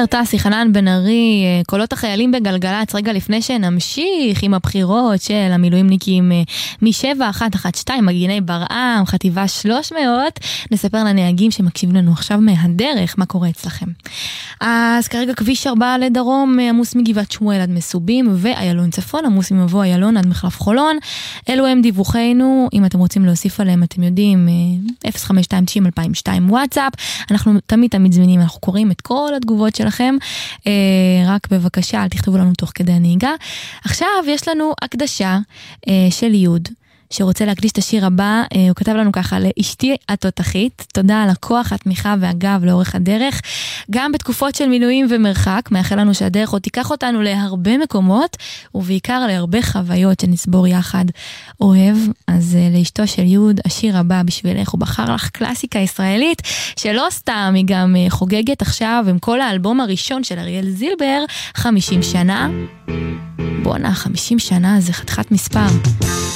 זילבר, טסי, חנן בן ארי, קולות החיילים בגלגלץ. רגע לפני שנמשיך עם הבחירות של המילואימניקים מ-7112, מגיני ברעם, חטיבה 300, נספר לנהגים שמקשיבים לנו עכשיו מהדרך, מה קורה אצלכם. אז כרגע כביש 4 לדרום, עמוס מגבעת שמואל עד מסובים, ואיילון צפון, עמוס ממבוא איילון עד מחלף חולון. אלו הם דיווחנו, אם אתם רוצים להוסיף עליהם, אתם יודעים, 0529-2002 וואטסאפ, אנחנו תמיד זמינים, אנחנו קוראים את כל התגובות שלכם, רק בבקשה, אל תכתבו לנו תוך כדי הנהיגה. עכשיו יש לנו הקדשה של יוד, שרוצה להקדיש את השיר הבא, הוא כתב לנו ככה, לאשתי התותחית, תודה על הכוח, התמיכה והגב לאורך הדרך, גם בתקופות של מילואים ומרחק, מאחל לנו שהדרך עוד תיקח אותנו להרבה מקומות, ובעיקר להרבה חוויות שנסבור יחד. אוהב, אז לאשתו של יוד, השיר הבא בשבילך, הוא בחר לך קלאסיקה ישראלית, שלא סתם, היא גם חוגגת עכשיו, עם כל האלבום הראשון של אריאל זילבר, 50 שנה. בואנה, 50 שנה, זה חתיכת מספר.